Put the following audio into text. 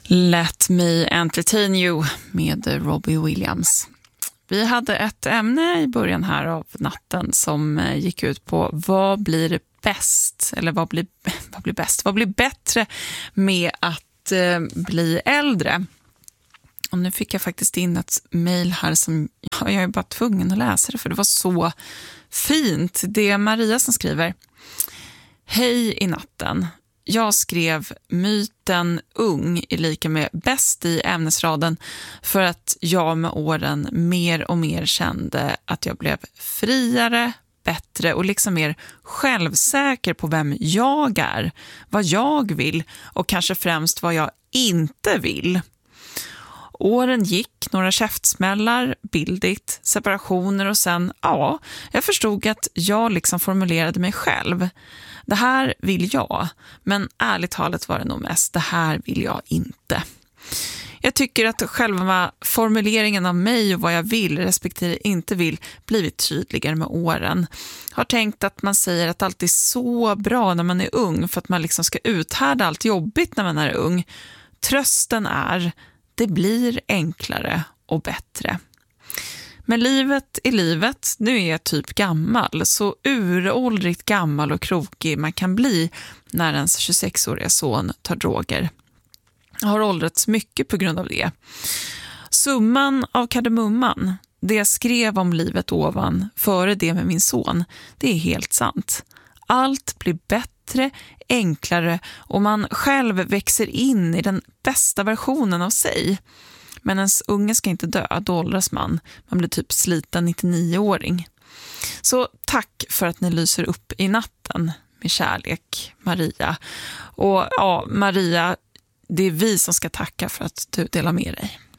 Let Me Entertain You med Robbie Williams. Vi hade ett ämne i början här av natten som gick ut på vad blir bäst, eller vad blir bäst? Vad blir bättre med att bli äldre? Och nu fick jag faktiskt in ett mejl här som jag är bara tvungen att läsa det, för det var så fint. Det är Maria som skriver: Hej i natten. Jag skrev myten ung är lika med bäst i ämnesraden för att jag med åren mer och mer kände att jag blev friare, bättre och liksom mer självsäker på vem jag är, vad jag vill och kanske främst vad jag inte vill. Åren gick, några käftsmällar, bildigt, separationer och sen, jag förstod att jag liksom formulerade mig själv. Det här vill jag, men ärligt talat var det nog mest, det här vill jag inte. Jag tycker att själva formuleringen av mig och vad jag vill respektive inte vill blivit tydligare med åren. Har tänkt att man säger att allt är så bra när man är ung för att man liksom ska uthärda allt jobbigt när man är ung. Trösten är, det blir enklare och bättre. Men livet är livet. Nu är jag typ gammal. Så uråldrigt gammal och krokig man kan bli när ens 26-åriga son tar droger. Jag har åldrats mycket på grund av det. Summan av kardemumman, det jag skrev om livet ovan före det med min son, det är helt sant. Allt blir bättre, enklare och man själv växer in i den bästa versionen av sig. Men ens unge ska inte dö, då åldras man. Man blir typ sliten 99-åring. Så tack för att ni lyser upp i natten med kärlek, Maria. Och Maria, det är vi som ska tacka för att du delar med dig.